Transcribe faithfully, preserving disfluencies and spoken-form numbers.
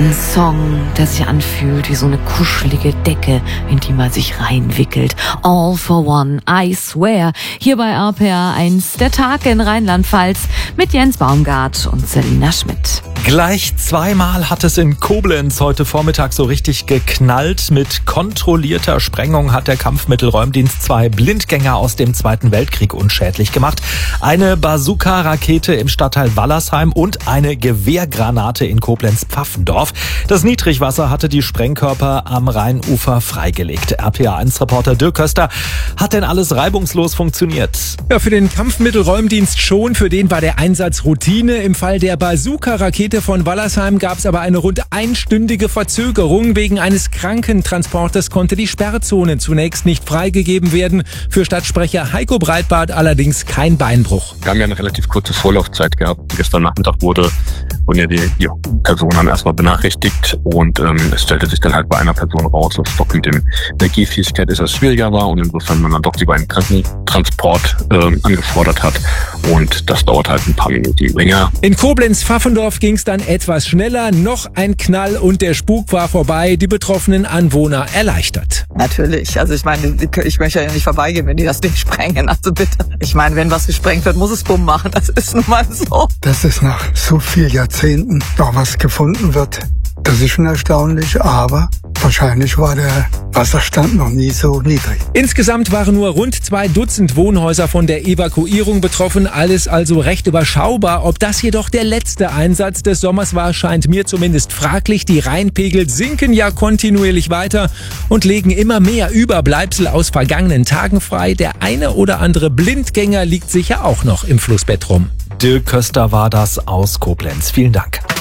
Ein Song, der sich anfühlt wie so eine kuschelige Decke, in die man sich reinwickelt. All for One, I Swear. Hier bei R P R eins, der Tag in Rheinland-Pfalz mit Jens Baumgart und Selina Schmidt. Gleich zweimal hat es in Koblenz heute Vormittag so richtig geknallt. Mit kontrollierter Sprengung hat der Kampfmittelräumdienst zwei Blindgänger aus dem Zweiten Weltkrieg unschädlich gemacht. Eine Bazooka-Rakete im Stadtteil Wallersheim und eine Gewehrgranate in Koblenz-Pfaffendorf. Das Niedrigwasser hatte die Sprengkörper am Rheinufer freigelegt. R P R eins Reporter Dirk Köster, hat denn alles reibungslos funktioniert? Ja, für den Kampfmittelräumdienst schon. Für den war der Einsatz Routine. Im Fall der Bazooka-Rakete von Wallersheim gab es aber eine rund einstündige Verzögerung. Wegen eines Krankentransporters konnte die Sperrzone zunächst nicht freigegeben werden. Für Stadtsprecher Heiko Breitbart allerdings kein Beinbruch. Wir haben ja eine relativ kurze Vorlaufzeit gehabt. Gestern Nachmittag wurde und ja die, die Personen haben erstmal benachrichtigt und ähm, es stellte sich dann halt bei einer Person raus, dass doch mit dem der Gehfähigkeit etwas schwieriger war und insofern man dann doch lieber einen Krankentransport äh, angefordert hat und das dauert halt ein paar Minuten länger. In Koblenz-Pfaffendorf ging es dann etwas schneller, noch ein Knall und der Spuk war vorbei, die betroffenen Anwohner erleichtert. Natürlich, also ich meine, ich möchte ja nicht vorbeigehen, wenn die das Ding sprengen, also bitte. Ich meine, wenn was gesprengt wird, muss es Bumm machen, das ist nun mal so. Dass es nach so vielen Jahrzehnten noch was gefunden wird, das ist schon erstaunlich, aber wahrscheinlich war der Wasserstand noch nie so niedrig. Insgesamt waren nur rund zwei Dutzend Wohnhäuser von der Evakuierung betroffen, alles also recht überschaubar. Ob das jedoch der letzte Einsatz des Sommers war, scheint mir zumindest fraglich. Die Rheinpegel sinken ja kontinuierlich weiter und legen immer mehr Überbleibsel aus vergangenen Tagen frei. Der eine oder andere Blindgänger liegt sicher auch noch im Flussbett rum. Dirk Köster war das aus Koblenz. Vielen Dank.